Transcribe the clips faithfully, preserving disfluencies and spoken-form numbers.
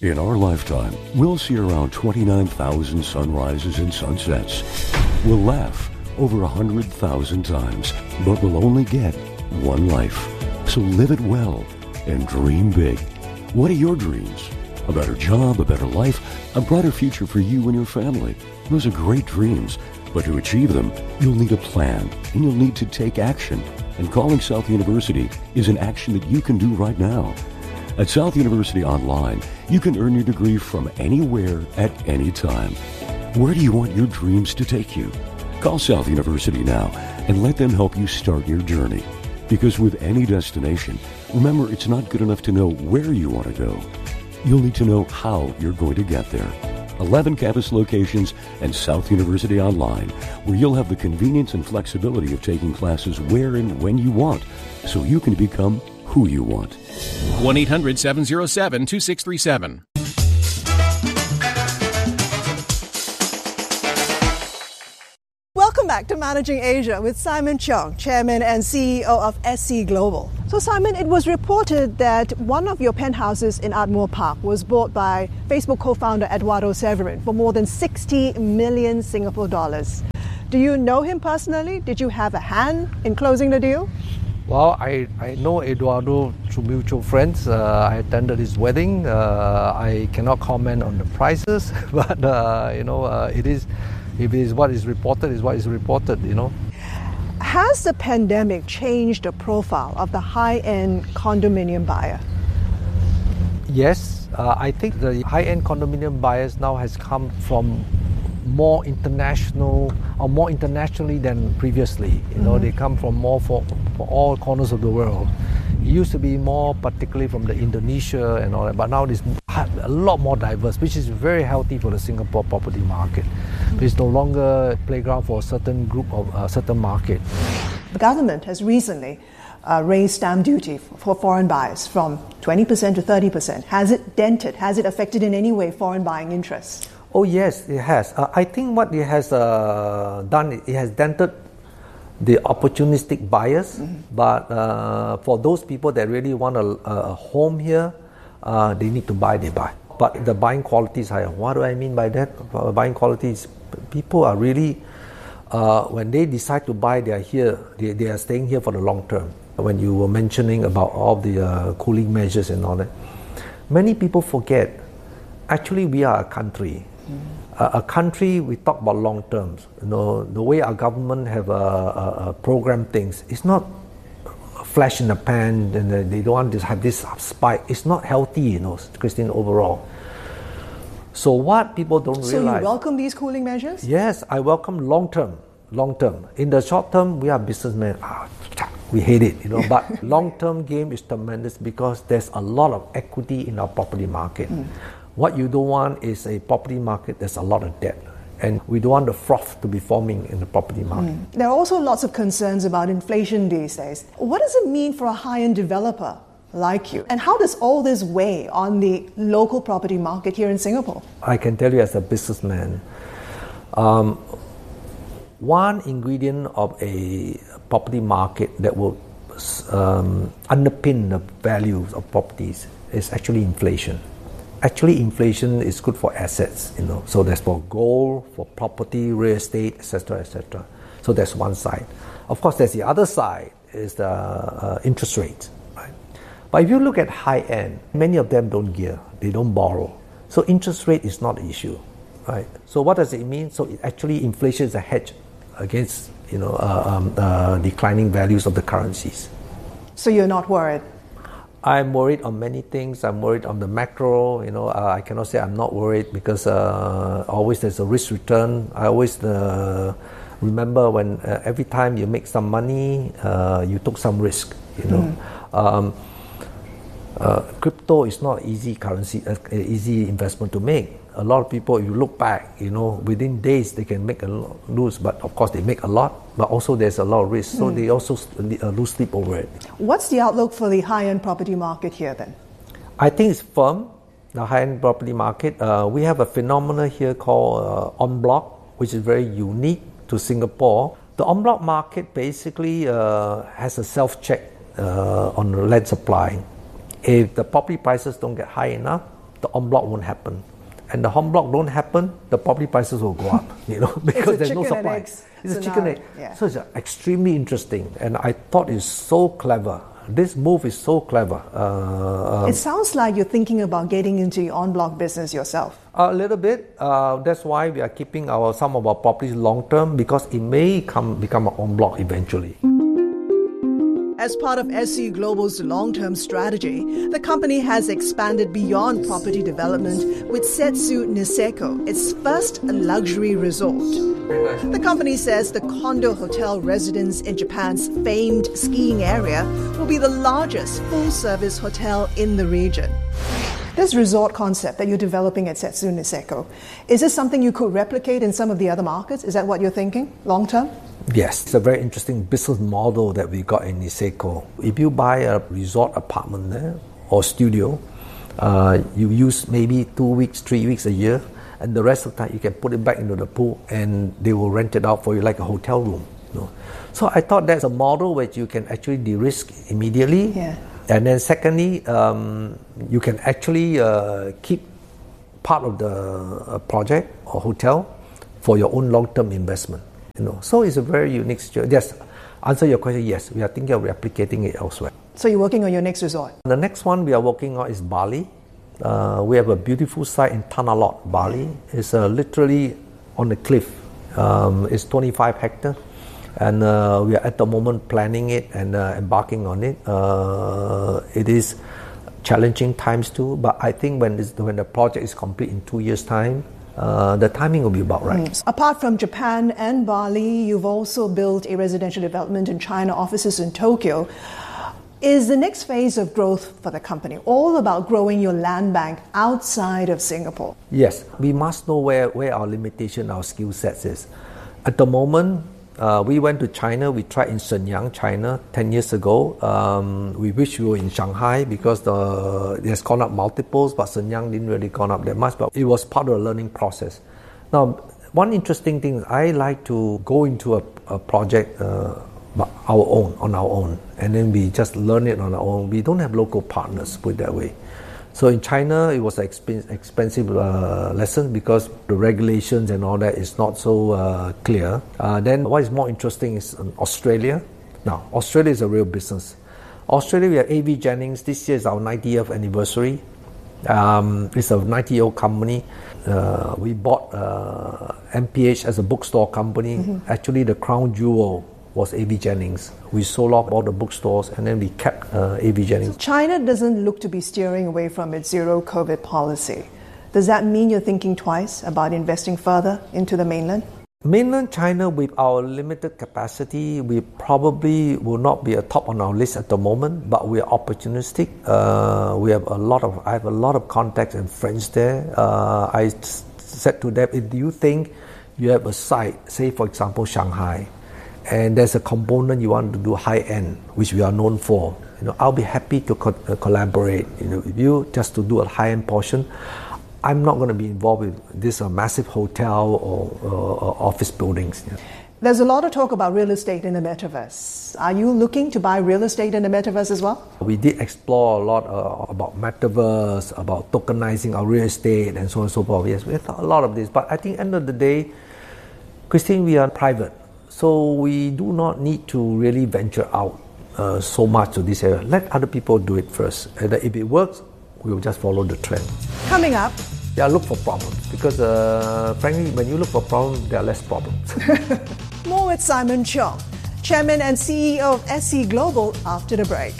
In our lifetime, we'll see around twenty-nine thousand sunrises and sunsets. We'll laugh over one hundred thousand times, but we'll only get one life. So live it well and dream big. What are your dreams? A better job, a better life, a brighter future for you and your family. Those are great dreams, but to achieve them, you'll need a plan and you'll need to take action. And calling South University is an action that you can do right now. At South University Online, you can earn your degree from anywhere at any time. Where do you want your dreams to take you? Call South University now and let them help you start your journey. Because with any destination, remember, it's not good enough to know where you want to go. You'll need to know how you're going to get there. eleven campus locations and South University Online, where you'll have the convenience and flexibility of taking classes where and when you want, so you can become who you want. one eight hundred seven oh seven two six three seven. Welcome back to Managing Asia with Simon Cheong, Chairman and C E O of S C Global. So Simon, it was reported that one of your penthouses in Ardmore Park was bought by Facebook co-founder Eduardo Severin for more than sixty million Singapore dollars. Do you know him personally? Did you have a hand in closing the deal? Well, I, I know Eduardo through mutual friends. Uh, I attended his wedding. Uh, I cannot comment on the prices, but uh, you know, uh, it is, if it is what is reported, is what is reported. You know. Has the pandemic changed the profile of the high-end condominium buyer? Yes, uh, I think the high-end condominium buyers now has come from more international or more internationally than previously. You know, mm-hmm. They come from more for, for all corners of the world. It used to be more particularly from the Indonesia and all that, but now it's a lot more diverse, which is very healthy for the Singapore property market. Mm-hmm. It's no longer a playground for a certain group of a uh, certain market. The government has recently uh, raised stamp duty for foreign buyers from twenty percent to thirty percent. Has it dented, has it affected in any way foreign buying interests? Oh yes, it has. Uh, I think what it has uh, done, it has dented the opportunistic buyers, mm-hmm. but uh, for those people that really want a, a home here, uh, they need to buy, they buy. But the buying quality is higher. What do I mean by that? Uh, buying quality is, people are really, uh, when they decide to buy, they are here, they, they are staying here for the long term. When you were mentioning about all the uh, cooling measures and all that, many people forget, actually we are a country. Mm. A, a country, we talk about long terms. You know, the way our government have uh, uh, program things, it's not a flash in the pan, and they don't want to have this spike. It's not healthy, you know, Christine, overall. So what people don't so realize... So you welcome these cooling measures? Yes, I welcome long term. Long term. In the short term, we are businessmen. Ah, we hate it, you know. But long term game is tremendous because there's a lot of equity in our property market. Mm. What you don't want is a property market that's a lot of debt. And we don't want the froth to be forming in the property market. Mm. There are also lots of concerns about inflation these days. What does it mean for a high-end developer like you? And how does all this weigh on the local property market here in Singapore? I can tell you as a businessman, um, one ingredient of a property market that will um, underpin the values of properties is actually inflation. Actually, inflation is good for assets, you know. So that's for gold, for property, real estate, et cetera, et cetera. So that's one side. Of course, there's the other side is the uh, interest rate, right? But if you look at high end, many of them don't gear, they don't borrow. So interest rate is not an issue, right? So what does it mean? So it actually, inflation is a hedge against, you know, uh, um, uh, declining values of the currencies. So you're not worried? I'm worried on many things. I'm worried on the macro. You know, uh, I cannot say I'm not worried because uh, always there's a risk return. I always uh, remember when uh, every time you make some money, uh, you took some risk. You know, mm. um, uh, crypto is not easy currency, uh, easy investment to make. A lot of people, if you look back, you know, within days they can make a lot, lose, but of course they make a lot, but also there's a lot of risk, so mm. they also uh, lose sleep over it. What's the outlook for the high-end property market here then? I think it's firm, the high-end property market. Uh, we have a phenomenon here called uh, en bloc, which is very unique to Singapore. The en bloc market basically uh, has a self-check uh, on the land supply. If the property prices don't get high enough, the en bloc won't happen. And the en bloc don't happen, the property prices will go up, you know, because there's no supply. Eggs it's a scenario. chicken egg. Yeah. So it's extremely interesting, and I thought it's so clever. This move is so clever. Uh, um, it sounds like you're thinking about getting into the en bloc business yourself. A little bit. Uh, that's why we are keeping our some of our properties long term, because it may come become an en bloc eventually. As part of S C Global's long-term strategy, the company has expanded beyond property development with Setsu Niseko, its first luxury resort. The company says the condo hotel residence in Japan's famed skiing area will be the largest full-service hotel in the region. This resort concept that you're developing at Setsu Niseko, is this something you could replicate in some of the other markets? Is that what you're thinking, long-term? Yes, it's a very interesting business model that we got in Niseko. If you buy a resort apartment there or studio, uh, you use maybe two weeks, three weeks a year, and the rest of the time you can put it back into the pool and they will rent it out for you like a hotel room. You know? So I thought that's a model which you can actually de-risk immediately. Yeah. And then secondly, um, you can actually uh, keep part of the uh, project or hotel for your own long-term investment. You know, so it's a very unique situation. Yes, answer your question, yes, we are thinking of replicating it elsewhere. So you're working on your next resort? The next one we are working on is Bali. Uh, we have a beautiful site in Tanah Lot, Bali. It's uh, literally on the cliff. Um, it's twenty-five hectares. And uh, we are at the moment planning it and uh, embarking on it. Uh, it is challenging times too, but I think when, this, when the project is complete in two years' time, Uh, the timing will be about right. Mm. Apart from Japan and Bali, you've also built a residential development in China, offices in Tokyo. Is the next phase of growth for the company all about growing your land bank outside of Singapore? Yes, we must know where, where our limitation, our skill sets is. At the moment, uh, we went to China, we tried in Shenyang, China, ten years ago. Um, we wish we were in Shanghai because the, it has gone up multiples, but Shenyang didn't really gone up that much, but it was part of the learning process. Now, one interesting thing is I like to go into a, a project uh, our own, on our own, and then we just learn it on our own. We don't have local partners, put it that way. So in China, it was an exp- expensive uh, lesson because the regulations and all that is not so uh, clear. Uh, then what is more interesting is in Australia. Now, Australia is a real business. Australia, we have A V Jennings. This year is our ninetieth anniversary. Um, it's a ninety-year-old company. Uh, we bought uh, M P H as a bookstore company. Mm-hmm. Actually, the crown jewel was A V Jennings. We sold off all the bookstores and then we kept uh, A V Jennings. So China doesn't look to be steering away from its zero COVID policy. Does that mean you're thinking twice about investing further into the mainland? Mainland China, with our limited capacity, we probably will not be a top on our list at the moment, but we are opportunistic. Uh, we have a lot of, I have a lot of contacts and friends there. Uh, I s- said to them, if you think you have a site, say for example Shanghai, and there's a component you want to do high-end, which we are known for, you know, I'll be happy to co- uh, collaborate, you know, with you just to do a high-end portion. I'm not going to be involved with this uh, massive hotel or, uh, or office buildings. Yeah. There's a lot of talk about real estate in the metaverse. Are you looking to buy real estate in the metaverse as well? We did explore a lot uh, about metaverse, about tokenizing our real estate and so on and so forth. Yes, we thought a lot of this. But I think at the end of the day, Christine, we are private. So we do not need to really venture out uh, so much to this area. Let other people do it first. And if it works, we will just follow the trend. Coming up. Yeah, look for problems. Because uh, frankly, when you look for problems, there are less problems. More with Simon Cheong, Chairman and C E O of S C Global, after the break.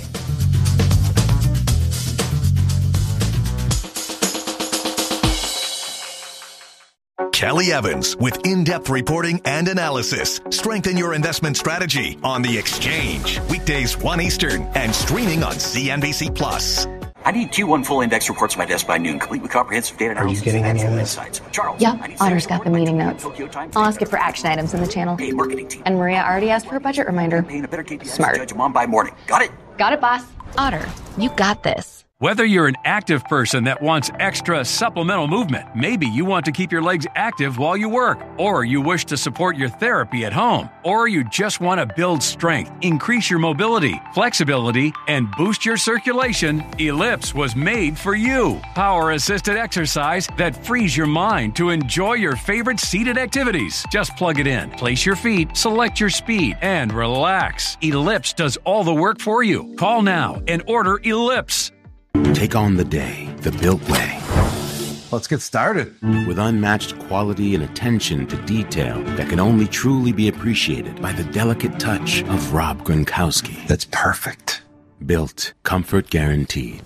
Kelly Evans with in-depth reporting and analysis. Strengthen your investment strategy on The Exchange. Weekdays one Eastern and streaming on C N B C Plus. I need Q one full index reports by desk by noon, complete with comprehensive data analysis. Are you getting any of this? Insights. Charles. Yep, Otter's got the meeting notes. I'll ask it for action items in the channel. Hey, marketing team. And Maria already asked for a budget reminder. Paying a better K P I Smart. to judge a mom by morning. Got it? Got it, boss. Otter, you got this. Whether you're an active person that wants extra supplemental movement, maybe you want to keep your legs active while you work, or you wish to support your therapy at home, or you just want to build strength, increase your mobility, flexibility, and boost your circulation, Ellipse was made for you. Power-assisted exercise that frees your mind to enjoy your favorite seated activities. Just plug it in, place your feet, select your speed, and relax. Ellipse does all the work for you. Call now and order Ellipse. Take on the day the Built way. Let's get started. With unmatched quality and attention to detail that can only truly be appreciated by the delicate touch of Rob Gronkowski. That's perfect. Built, comfort guaranteed.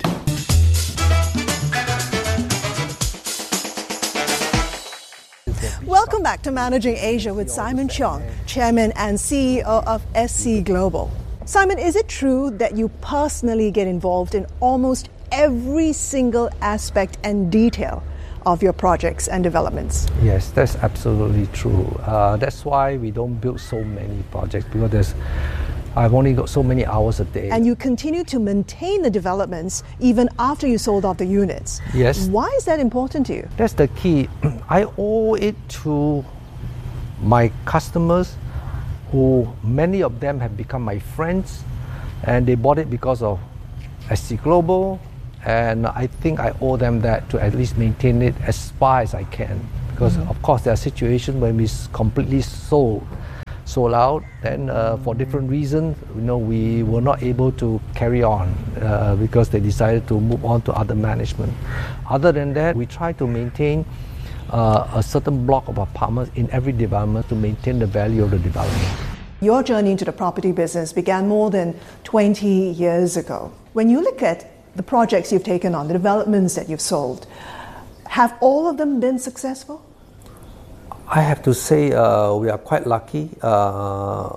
Welcome back to Managing Asia with Simon Cheong, Chairman and C E O of S C Global. Simon, is it true that you personally get involved in almost every single aspect and detail of your projects and developments? Yes, that's absolutely true. Uh, that's why we don't build so many projects, because there's, I've only got so many hours a day. And you continue to maintain the developments even after you sold off the units. Yes. Why is that important to you? That's the key. I owe it to my customers, who many of them have become my friends, and they bought it because of S C Global. And I think I owe them that, to at least maintain it as far as I can. Because mm-hmm. of course there are situations when we completely sold, sold out, then uh, for different reasons, you know, we were not able to carry on uh, because they decided to move on to other management. Other than that, we try to maintain uh, a certain block of apartments in every development to maintain the value of the development. Your journey into the property business began more than twenty years ago. When you look at the projects you've taken on, the developments that you've sold, have all of them been successful? I have to say uh, we are quite lucky. Uh,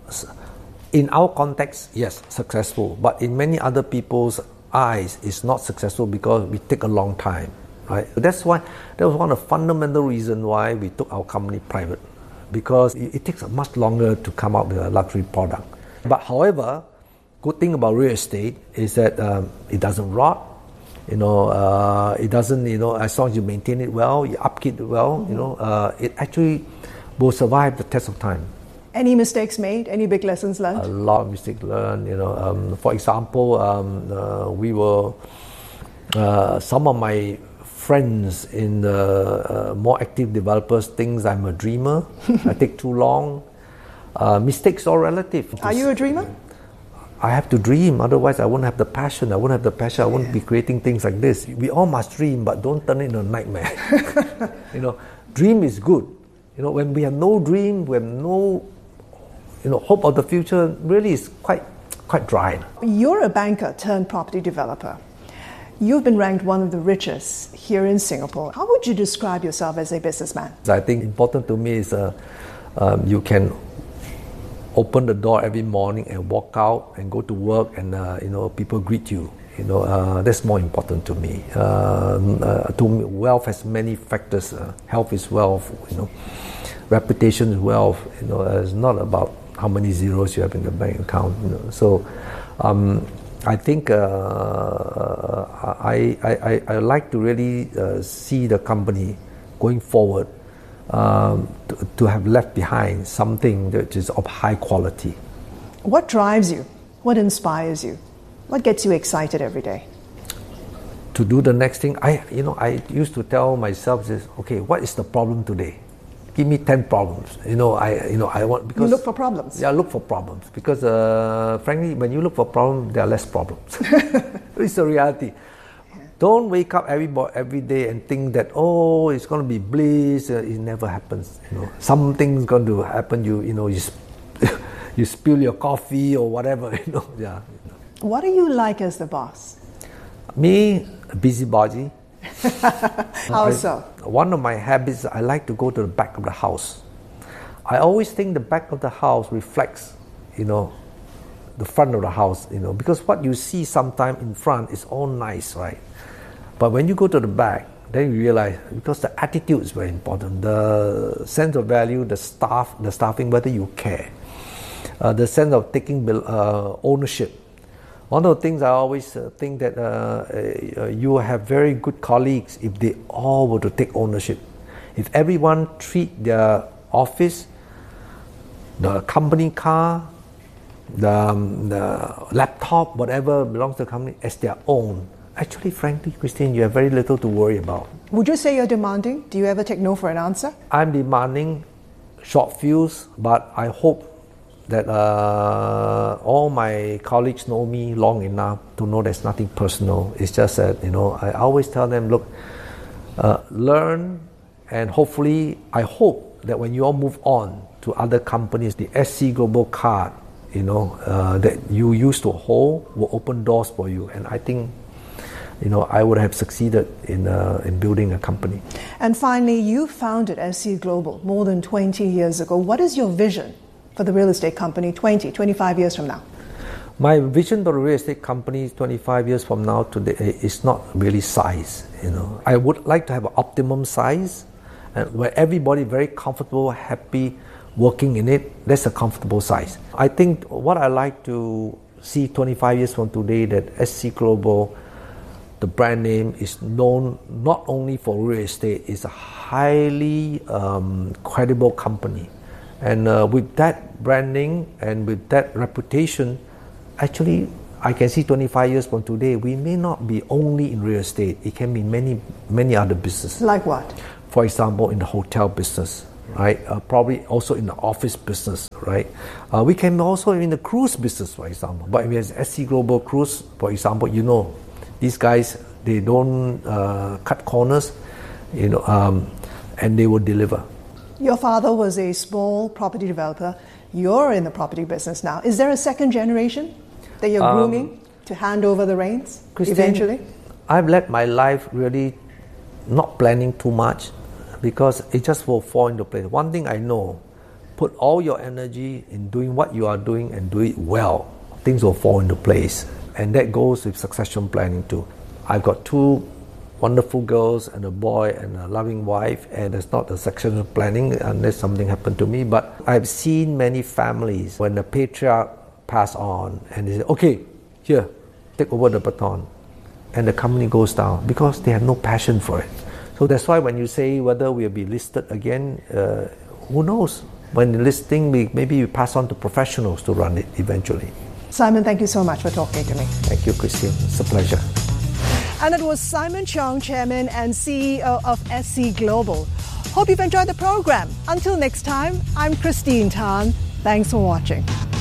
in our context, yes, successful. But in many other people's eyes, it's not successful because we take a long time, right? That's why, that was one of the fundamental reasons why we took our company private, because it, it takes much longer to come out with a luxury product. But however, good thing about real estate is that um, it doesn't rot. You know, uh, it doesn't, you know, as long as you maintain it well, you upkeep it well, mm-hmm. you know, uh, it actually will survive the test of time. Any mistakes made? Any big lessons learned? A lot of mistakes learned, you know. Um, for example, um, uh, we were, uh, some of my friends in the uh, more active developers think I'm a dreamer. I take too long. Uh, mistakes are relative. Are you a dreamer? I have to dream, otherwise I won't have the passion. I won't have the passion, I won't yeah. be creating things like this. We all must dream, but don't turn it into a nightmare. You know, dream is good. You know, when we have no dream, we have no, you know, hope of the future, really is quite, quite dry. You're a banker turned property developer. You've been ranked one of the richest here in Singapore. How would you describe yourself as a businessman? I think important to me is uh, um, you can open the door every morning and walk out and go to work, and uh, you know, people greet you. You know, uh, that's more important to me. Uh, uh, to me, wealth has many factors. Uh, health is wealth. You know, reputation is wealth. You know, uh, it's not about how many zeros you have in the bank account. You know, so um, I think uh, I, I I I like to really uh, see the company going forward. Um, to, to have left behind something that is of high quality. What drives you? What inspires you? What gets you excited every day? To do the next thing. I, you know, I used to tell myself this. Okay, what is the problem today? Give me ten problems. You know, I, you know, I want because you look for problems. Yeah, look for problems because, uh, frankly, when you look for problems, there are less problems. It's the reality. Don't wake up every every day and think that, oh, it's going to be bliss. Uh, it never happens. You know, something's going to happen. You you know you sp- you spill your coffee or whatever. You know, yeah. You know. What are you like as the boss? Me, a busybody. How so? I, one of my habits, I like to go to the back of the house. I always think the back of the house reflects, you know, the front of the house. You know, because what you see sometime in front is all nice, right? But when you go to the back, then you realize, because the attitude is very important, the sense of value, the staff, the staffing, whether you care, uh, the sense of taking uh, ownership One of the things I always uh, think that uh, uh, you have very good colleagues if they all were to take ownership. If everyone treat their office, the company car, the, um, the laptop, whatever belongs to the company as their own, actually, frankly, Christine, you have very little to worry about. Would you say you're demanding? Do you ever take no for an answer? I'm demanding, short fuse, but I hope that uh, all my colleagues know me long enough to know there's nothing personal. It's just that, you know, I always tell them, look, uh, learn, and hopefully, I hope that when you all move on to other companies, the S C Global card, you know, uh, that you used to hold will open doors for you. And I think, you know, I would have succeeded in uh, in building a company. And finally, you founded S C Global more than twenty years ago. What is your vision for the real estate company twenty, twenty-five years from now? My vision for the real estate company twenty-five years from now today is not really size. You know, I would like to have an optimum size, and where everybody very comfortable, happy working in it. That's a comfortable size. I think what I like to see twenty-five years from today, that S C Global, the brand name, is known not only for real estate, it's a highly um, credible company. And uh, with that branding and with that reputation, actually, I can see twenty-five years from today, we may not be only in real estate. It can be many, many other businesses. Like what? For example, in the hotel business, right? Uh, probably also in the office business, right? Uh, we can also in the cruise business, for example. But if it's S C Global Cruise, for example, you know, these guys, they don't uh, cut corners, you know, um, and they will deliver. Your father was a small property developer. You're in the property business now. Is there a second generation that you're um, grooming to hand over the reins Christine, eventually? I've led my life really not planning too much, because it just will fall into place. One thing I know, put all your energy in doing what you are doing and do it well. Things will fall into place. And that goes with succession planning too. I've got two wonderful girls and a boy and a loving wife, and it's not a succession planning unless something happened to me. But I've seen many families when the patriarch pass on and they say, okay, here, take over the baton. And the company goes down because they have no passion for it. So that's why when you say whether we'll be listed again, uh, who knows? When the listing, we, maybe we pass on to professionals to run it eventually. Simon, thank you so much for talking to me. Thank you, Christine. It's a pleasure. And it was Simon Cheong, Chairman and C E O of S C Global. Hope you've enjoyed the program. Until next time, I'm Christine Tan. Thanks for watching.